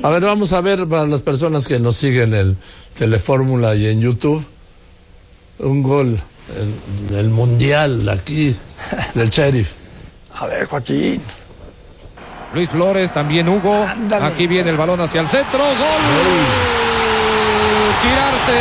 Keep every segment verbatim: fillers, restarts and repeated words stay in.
A ver, vamos a ver para las personas que nos siguen en Telefórmula y en YouTube, un gol el, el mundial aquí del Sheriff. A ver, Joaquín. Luis Flores, también Hugo. Ándale. Aquí viene el balón hacia el centro. ¡Gol! Quirarte.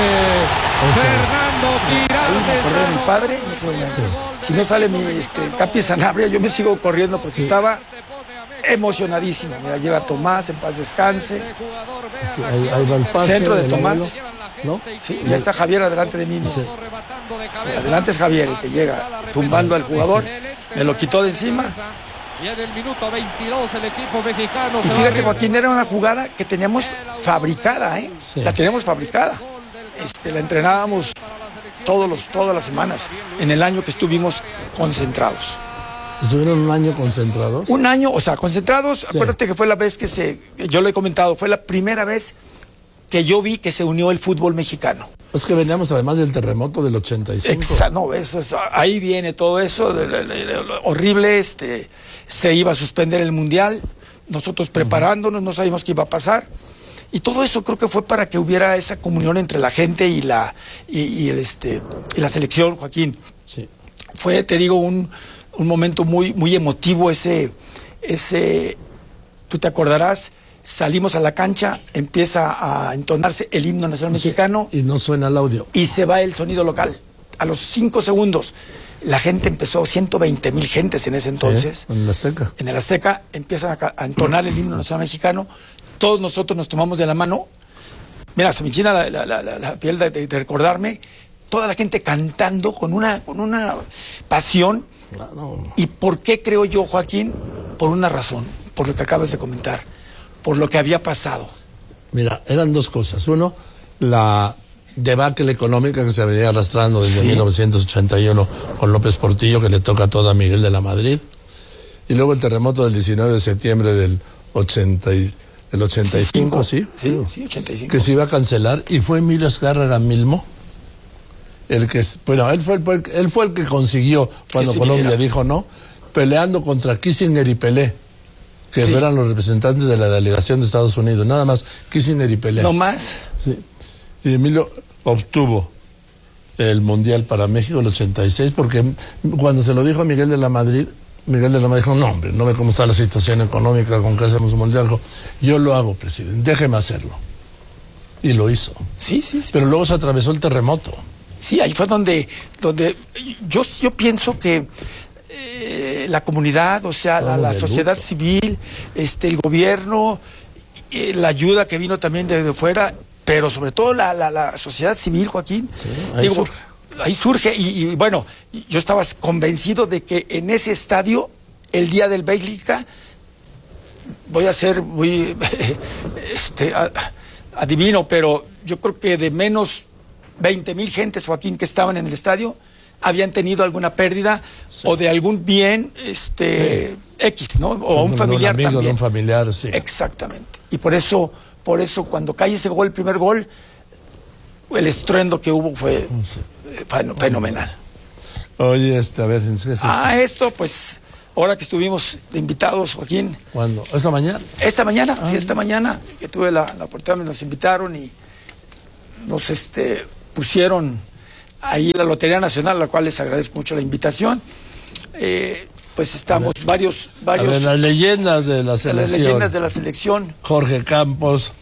Fernando Quirarte. Ahí me acordé de mi padre. Sí. Si no sale mi este, Capi Sanabria, yo me sigo corriendo porque sí. Estaba emocionadísimo. Mira, llega Tomás, en paz descanse. Sí, ahí, ahí va el pase. Centro de Tomás. Abuelo, ¿no? Sí, ya está Javier adelante de mí. Sí. Adelante es Javier, el que llega tumbando al jugador. Me lo quitó de encima. Y en el minuto veintidós el equipo mexicano. Y fíjate, Joaquín, era una jugada que teníamos fabricada, ¿eh? Sí. La teníamos fabricada. Este, la entrenábamos todos los, todas las semanas, en el año que estuvimos concentrados. ¿Estuvieron un año concentrados? Un año, o sea, concentrados. Sí. Acuérdate que fue la vez que se, yo lo he comentado, fue la primera vez que yo vi que se unió el fútbol mexicano. Es que veníamos además del terremoto del ochenta y cinco. Exacto, no, eso, eso, ahí viene todo eso, de, de, de, de, horrible, este, se iba a suspender el mundial, nosotros preparándonos, no sabíamos qué iba a pasar, y todo eso creo que fue para que hubiera esa comunión entre la gente y la, y, y el, este, y la selección, Joaquín. Sí. Fue, te digo, un, un momento muy, muy emotivo ese, ese, tú te acordarás. Salimos a la cancha, empieza a entonarse el himno nacional mexicano. Y no suena el audio. Y se va el sonido local. A los cinco segundos, la gente empezó, ciento veinte mil gentes en ese entonces. Sí, en el Azteca. En el Azteca empiezan a, a entonar el himno nacional mexicano. Todos nosotros nos tomamos de la mano. Mira, se me enchina la, la, la, la piel de, de, de recordarme. Toda la gente cantando con una, con una pasión. Claro. ¿Y por qué creo yo, Joaquín? Por una razón, por lo que acabas de comentar. Por lo que había pasado. Mira, eran dos cosas. Uno, la debacle económica que se venía arrastrando desde sí. mil novecientos ochenta y uno con López Portillo, que le toca todo a Miguel de la Madrid. Y luego el terremoto del diecinueve de septiembre del, ochenta y, del ochenta y cinco, ¿sí? Sí, sí, ochenta y cinco. Que se iba a cancelar. Y fue Emilio Azcárraga Milmo el que, bueno, él fue el, él fue el que consiguió, cuando Colombia mira. dijo no, peleando contra Kissinger y Pelé, que sí. eran los representantes de la delegación de Estados Unidos, nada más, Kissinger y Pelé. No más. Sí. Y Emilio obtuvo el Mundial para México el ochenta y seis, porque cuando se lo dijo a Miguel de la Madrid, Miguel de la Madrid dijo, no hombre, no ve cómo está la situación económica con que hacemos un Mundial. Dijo, yo lo hago, presidente, déjeme hacerlo. Y lo hizo. Sí, sí, sí. Pero luego se atravesó el terremoto. Sí, ahí fue donde, donde yo, yo pienso que Eh, la comunidad, o sea, la, la sociedad luto. civil, este, el gobierno, eh, la ayuda que vino también de, de fuera, pero sobre todo la, la, la sociedad civil, Joaquín. Sí, ahí, digo, surge. ahí surge. Y, y bueno, yo estaba convencido de que en ese estadio, el día del Bélgica, voy a ser muy este, adivino, pero yo creo que de menos veinte mil gentes, Joaquín, que estaban en el estadio, habían tenido alguna pérdida sí. o de algún bien este sí. X, ¿no? O un, un familiar un amigo, también. Un familiar, sí. Exactamente. Y por eso, por eso cuando cae ese gol, el primer gol, el estruendo que hubo fue sí. fenomenal. Oye, este, a ver, ¿qué es esto? Ah, esto, pues, ahora que estuvimos de invitados, Joaquín. ¿Cuándo? ¿Esta mañana? Esta mañana, ah. sí, esta mañana, que tuve la, la oportunidad, nos invitaron y nos este, pusieron ahí la Lotería Nacional, a la cual les agradezco mucho la invitación. Eh, pues estamos varios... varios a ver, las leyendas de la selección. Las leyendas de la selección. Jorge Campos,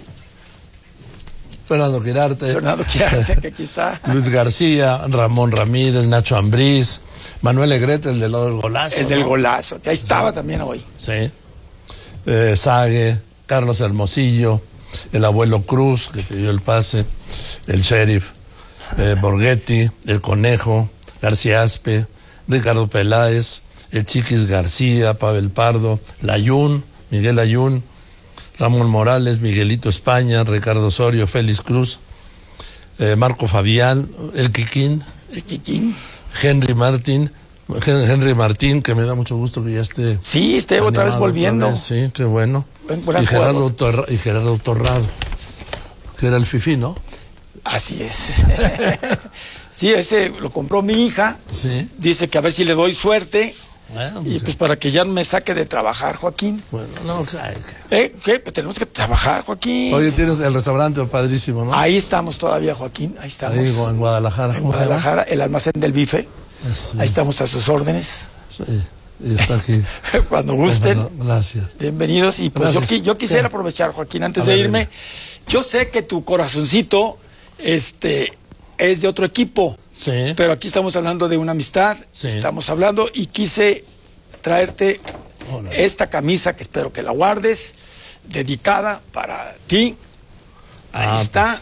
Fernando Quirarte. Fernando Quirarte, que aquí está. Luis García, Ramón Ramírez, Nacho Ambriz, Manuel Negrete, el del golazo. El del ¿no? golazo, que ahí estaba sí. también hoy. Sí. Eh, Sague, Carlos Hermosillo, el abuelo Cruz, que te dio el pase, el sheriff. Eh, Borghetti, el Conejo, García Aspe, Ricardo Peláez, el Chiquis García, Pavel Pardo, Layún, Miguel Layún, Ramón Morales, Miguelito España, Ricardo Osorio, Félix Cruz, eh, Marco Fabián, el Quiquín, el Quiquín, Henry Martín, Henry Martín, que me da mucho gusto que ya esté. Sí, esté otra vez volviendo. Otra vez, sí, qué bueno. Y Gerardo, Torra, y Gerardo Torrado, que era el fifí, ¿no? Así es. Sí, ese lo compró mi hija. Sí. Dice que a ver si le doy suerte. Bueno, y pues para que ya me saque de trabajar, Joaquín. Bueno, no, ay, ¿Eh? ¿Qué? Pues tenemos que trabajar, Joaquín. Oye, tienes el restaurante padrísimo, ¿no? Ahí estamos todavía, Joaquín, ahí estamos. Ahí en Guadalajara. En ¿Cómo se llama? Guadalajara, el almacén del bife. Sí. Ahí estamos a sus órdenes. Sí, y está aquí. Cuando gusten. Bueno, gracias. Bienvenidos. Y pues yo, Gracias. qui- yo quisiera Sí. aprovechar, Joaquín, antes A de ver, irme. dime. Yo sé que tu corazoncito este, es de otro equipo. Sí. Pero aquí estamos hablando de una amistad. Sí. Estamos hablando y quise traerte Hola. esta camisa que espero que la guardes, dedicada para ti. Ahí Ah, está.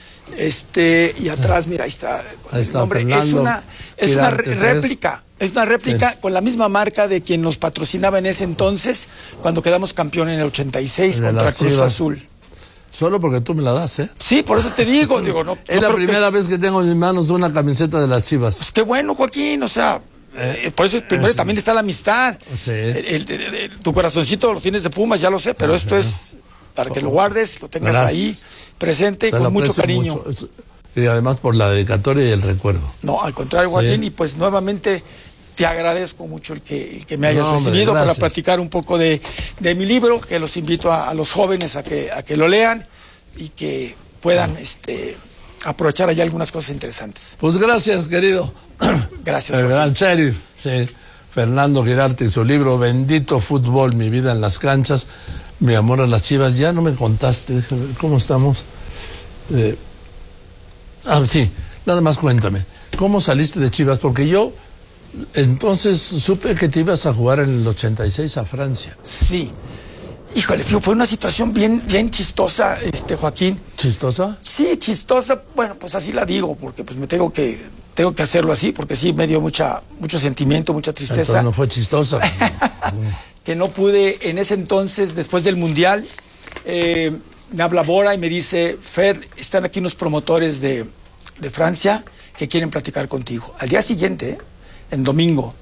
Este, y atrás, mira, ahí está. Ahí está, Hombre, es Fernando una, es una re- Quirarte tres. réplica. Es una réplica Sí. con la misma marca de quien nos patrocinaba en ese entonces, cuando quedamos campeón en el ochenta y seis De contra las Cruz Chivas. Azul. Solo porque tú me la das, ¿eh? Sí, por eso te digo, digo, no. Es no la creo que- primera vez que tengo en mis manos una camiseta de las Chivas. Pues qué bueno, Joaquín, o sea, eh, por eso primero es- también está la amistad. Sí. El- el- el- el- tu corazoncito lo tienes de Pumas, ya lo sé, pero esto es para que lo guardes, lo tengas Gracias. ahí presente Te lo con mucho aprecio cariño. mucho. Es- Y además por la dedicatoria y el recuerdo. No, al contrario, Sí. Joaquín, y pues nuevamente te agradezco mucho el que, el que me hayas No, hombre, recibido para gracias. platicar un poco de, de mi libro, que los invito a, a los jóvenes a que, a que lo lean y que puedan este, aprovechar allá algunas cosas interesantes. Pues gracias, querido. Gracias, El Joaquín. gran sheriff, sí. Fernando Quirarte y su libro Bendito Fútbol, mi vida en las canchas, mi amor a las Chivas. Ya no me contaste, déjame ver, ¿cómo estamos? Eh, ah, sí, nada más cuéntame. ¿Cómo saliste de Chivas? Porque yo entonces supe que te ibas a jugar en el ochenta y seis a Francia. Sí. Híjole, fue fue una situación bien, bien chistosa, este Joaquín. ¿Chistosa? Sí, chistosa, bueno, pues así la digo, porque pues me tengo que, tengo que hacerlo así, porque sí me dio mucha, mucho sentimiento, mucha tristeza. Entonces no fue chistosa. Que no pude en ese entonces, después del Mundial, eh, me habla Bora y me dice, Fer, están aquí unos promotores de, de Francia que quieren platicar contigo. Al día siguiente, ¿eh? En domingo,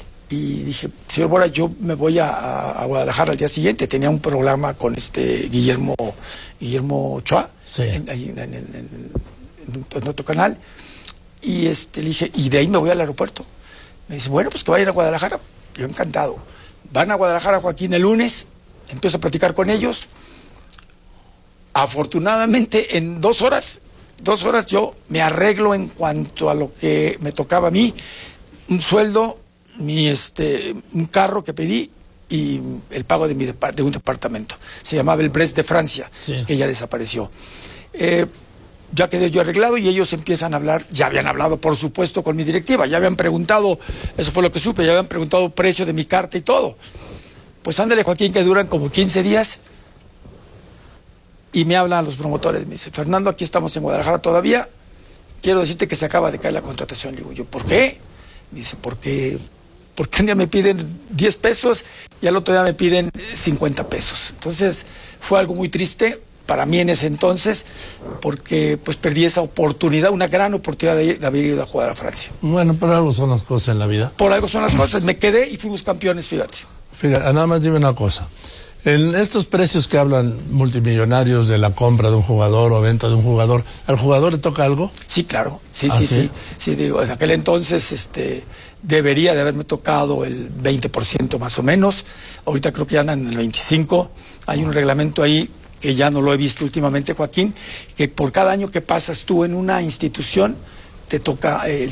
y dije, señor Bora, yo me voy a, a Guadalajara al día siguiente. Tenía un programa con este Guillermo Guillermo Ochoa, Sí. en, ahí en, en- en- en- en otro canal, y este le dije, y de ahí me voy al aeropuerto. Me dice, bueno, pues que vayan a Guadalajara. Yo encantado. Van a Guadalajara, Joaquín, el lunes, empiezo a platicar con ellos. Afortunadamente, en dos horas, dos horas yo me arreglo en cuanto a lo que me tocaba a mí, un sueldo, mi este, un carro que pedí y el pago de, mi depar- de un departamento. Se llamaba el Brest de Francia, Sí. que ya desapareció. Eh, ya quedé yo arreglado y ellos empiezan a hablar, ya habían hablado por supuesto con mi directiva, ya habían preguntado, eso fue lo que supe, ya habían preguntado precio de mi carta y todo. Pues ándale, Joaquín, que duran como quince días y me hablan los promotores, me dice, Fernando, aquí estamos en Guadalajara todavía, quiero decirte que se acaba de caer la contratación. Le digo yo, ¿por qué? Dice, porque, porque un día me piden diez pesos y al otro día me piden cincuenta pesos. Entonces fue algo muy triste para mí en ese entonces, porque pues perdí esa oportunidad, una gran oportunidad de, de haber ido a jugar a Francia. Bueno, pero algo son las cosas en la vida. Por algo son las cosas, me quedé y fuimos campeones, fíjate. Fíjate, nada más dime una cosa. En estos precios que hablan multimillonarios de la compra de un jugador o venta de un jugador, ¿al jugador le toca algo? Sí, claro, sí, ¿Ah, sí, sí? sí, sí, digo, en aquel entonces este, debería de haberme tocado el veinte por ciento más o menos, ahorita creo que ya andan en el veinticinco por ciento, hay un reglamento ahí que ya no lo he visto últimamente, Joaquín, que por cada año que pasas tú en una institución, te toca eh, el